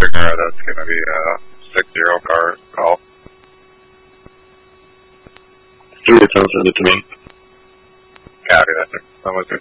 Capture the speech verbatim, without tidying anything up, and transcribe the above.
Figueroa, that's going to be a six zero car call. Three to send it to me. Copy that, sir. I'm with you.